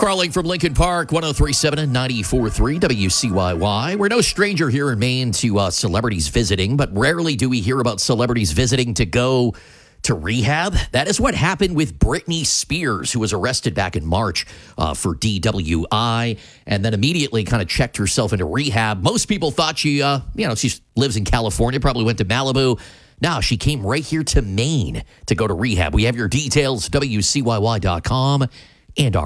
Crawling from Lincoln Park, 103.7 and 94.3 WCYY. We're no stranger here in Maine to celebrities visiting, but rarely do we hear about celebrities visiting to go to rehab. That is what happened with Britney Spears, who was arrested back in March for DWI, and then immediately kind of checked herself into rehab. Most people thought she lives in California, probably went to Malibu. No, she came right here to Maine to go to rehab. We have your details, WCYY.com, and our